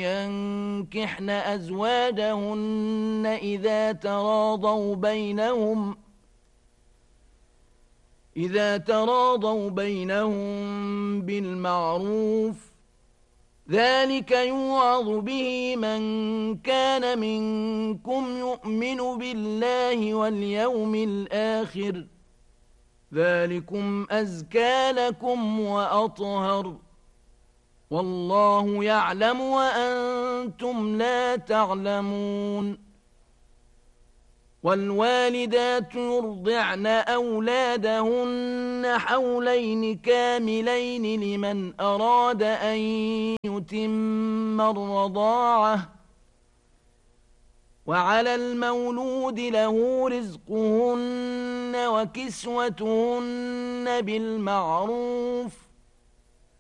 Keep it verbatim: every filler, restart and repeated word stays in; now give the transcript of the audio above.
ينكحن أزواجهن إذا تراضوا بينهم إذا تراضوا بينهم بالمعروف ذلك يوعظ به من كان منكم يؤمن بالله واليوم الآخر ذلكم أزكى لكم وأطهر والله يعلم وأنتم لا تعلمون والوالدات يرضعن أولادهن حولين كاملين لمن أراد أن يتم الرضاعة وعلى المولود له رزقهن وكسوتهن بالمعروف